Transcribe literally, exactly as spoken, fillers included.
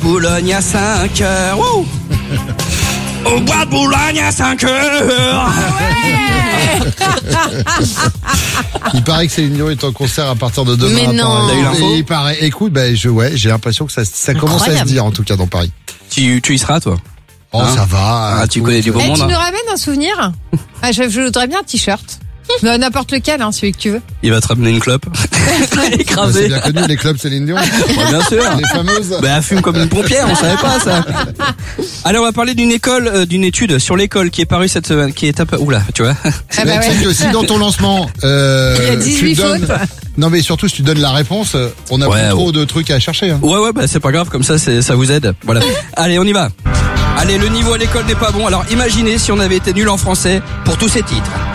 Boulogne à cinq heures. Wouh. Au bois de Boulogne à cinq heures. Il paraît que Céline Dion est en concert à partir de demain. Mais non. T'as eu l'info ? Et il paraît, écoute, ben, je, ouais, j'ai l'impression que ça, ça commence à se dire, en tout cas, dans Paris. Tu, tu y seras, toi? Oh, Hein ça va. Ah, tu connais du bon Eh, monde. tu hein. nous ramènes un souvenir? Ah, je, je voudrais bien un t-shirt. Mais n'importe lequel, hein, celui que tu veux. Il va te ramener une clope. C'est Écrasé. bien connu, les clubs Céline Dion. Ouais, bien sûr. Les fameuses. Bah, elle fume comme une pompière, on savait pas ça. Allez, on va parler d'une école, euh, d'une étude sur l'école qui est parue cette semaine, qui est un peu, oula, tu vois. Ah bah Mais tu sais ouais. que si dans ton lancement, euh, Il y a dix-huit tu donnes, fautes. non mais surtout si tu donnes la réponse, on a Ouais, plus trop ouais. de trucs à chercher. Hein. Ouais, ouais, bah, c'est pas grave, comme ça, c'est, ça vous aide. Voilà. Allez, on y va. Allez, le niveau à l'école n'est pas bon. Alors, imaginez si on avait été nul en français pour tous ces titres.